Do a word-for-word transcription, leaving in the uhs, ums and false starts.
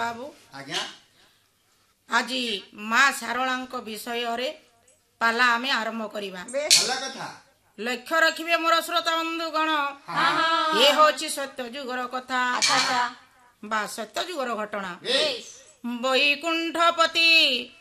बाबू आज्ञा आज माँ शारलांक विषय पाला आमे आरंभ करिबा। भला कथा लक्ष्य रखिबे मोर श्रोता बंधुगण ये होची सत्य जुगर कथा बा सत्य जुगर घटना। वैकुंठपति